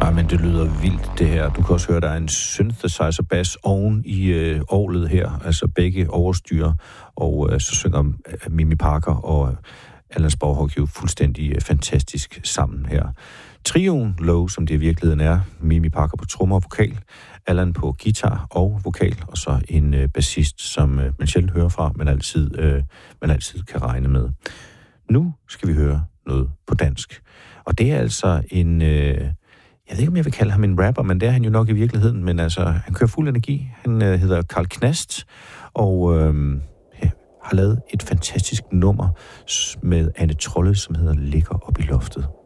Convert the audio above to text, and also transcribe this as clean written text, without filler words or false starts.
Ej, men det lyder vildt, det her. Du kan også høre, der er en synthesizer bass oven i orglet her, altså begge overstyrer, og så synger Mimi Parker og Allan Sproghøj jo fuldstændig fantastisk sammen her. Trioen Low, som det i virkeligheden er, Mimi Parker på trommer og vokal, Allan på guitar og vokal, og så en bassist, som man sjældent hører fra, men altid kan regne med. Nu skal vi høre noget på dansk. Og det er altså en... jeg ved ikke, om jeg vil kalde ham en rapper, men det er han jo nok i virkeligheden. Men altså, han kører fuld energi. Han hedder Carl Knast, og har lavet et fantastisk nummer med Anne Trolle, som hedder Ligger op i loftet.